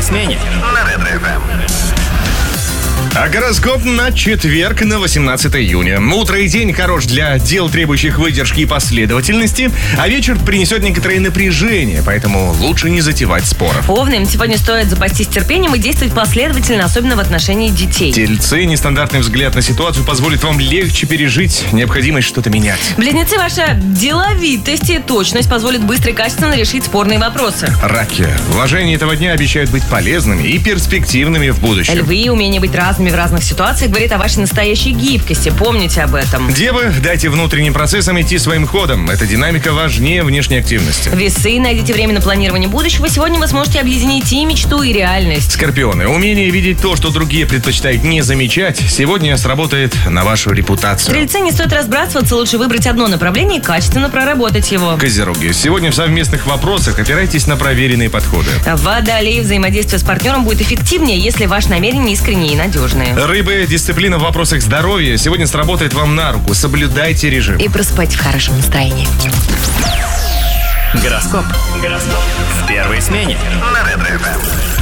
первой смене на Ретро-ФМ. А гороскоп на четверг, на 18 июня. Утро и день хорош для дел, требующих выдержки и последовательности, а вечер принесет некоторое напряжение, поэтому лучше не затевать споров. Овны, сегодня стоит запастись терпением и действовать последовательно, особенно в отношении детей. Тельцы, нестандартный взгляд на ситуацию позволит вам легче пережить необходимость что-то менять. Близнецы, ваша деловитость и точность позволит быстро и качественно решить спорные вопросы. Раки, вложения этого дня обещают быть полезными и перспективными в будущем. Львы, умение быть разными в разных ситуациях говорит о вашей настоящей гибкости. Помните об этом. Девы, дайте внутренним процессам идти своим ходом. Эта динамика важнее внешней активности. Весы, найдите время на планирование будущего. Сегодня вы сможете объединить и мечту, и реальность. Скорпионы, умение видеть то, что другие предпочитают не замечать, сегодня сработает на вашу репутацию. Стрельцы, не стоит разбрасываться, лучше выбрать одно направление и качественно проработать его. Козероги, сегодня в совместных вопросах опирайтесь на проверенные подходы. Водолеи, взаимодействие с партнером будет эффективнее, если ваше намерение искреннее и надежное. Рыбы, дисциплина в вопросах здоровья сегодня сработает вам на руку. Соблюдайте режим. И проспать в хорошем настроении. Гороскоп в первой смене на Ретро-ФМ.